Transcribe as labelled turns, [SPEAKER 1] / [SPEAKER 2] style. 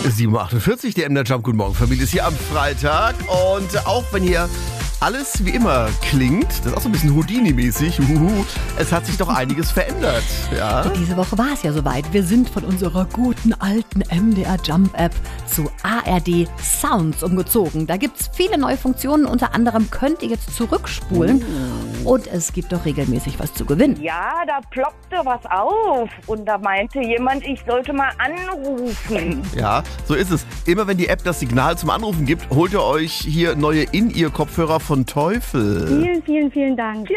[SPEAKER 1] 7.48 Uhr, der MDR Jump. Guten Morgen, Familie, ist hier am Freitag. Und auch wenn hier alles wie immer klingt, das ist auch so ein bisschen Houdini-mäßig, es hat sich doch einiges verändert. Ja?
[SPEAKER 2] Diese Woche war es ja soweit. Wir sind von unserer guten alten MDR Jump App zu ARD Sounds umgezogen. Da gibt es viele neue Funktionen. Unter anderem könnt ihr jetzt zurückspulen. Und es gibt doch regelmäßig was zu gewinnen.
[SPEAKER 3] Ja, da ploppte was auf und da meinte jemand, ich sollte mal anrufen.
[SPEAKER 1] Ja, so ist es. Immer wenn die App das Signal zum Anrufen gibt, holt ihr euch hier neue In-Ear-Kopfhörer von Teufel.
[SPEAKER 4] Vielen Dank.